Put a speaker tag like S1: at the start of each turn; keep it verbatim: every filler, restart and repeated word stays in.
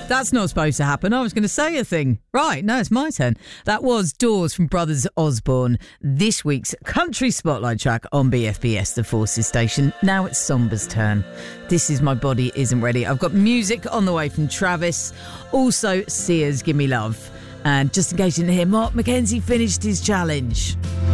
S1: That's not supposed to happen. I was going to say a thing. Right, no, it's my turn. That was Doors from Brothers Osborne, this week's country spotlight track on B F B S, the Forces station. Now it's Somber's turn. This is My Body Isn't Ready. I've got music on the way from Travis, also Sia's Give Me Love. And just in case you didn't hear, Mark McKenzie finished his challenge.